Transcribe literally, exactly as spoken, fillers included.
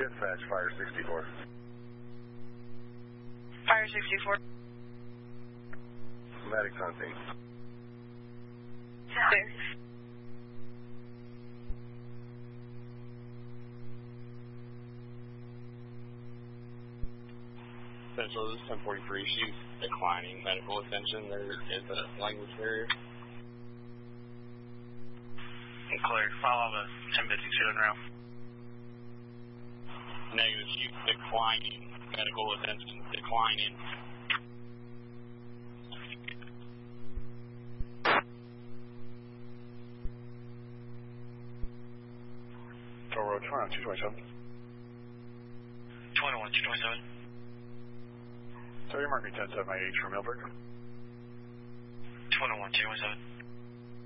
Dispatch, Fire sixty-four. Fire sixty-four. Medics on scene. Clear. Central, this is ten forty-three. She's declining medical attention. There is a language barrier. Clear. Follow the ten fifty-two in route. Negative. She's declining medical attention. Declining. Toll Road, twenty-one, two twenty-seven. twenty-one, two twenty-seven. So you mark me ten seven eight from Milford. twenty-one, two twenty-seven.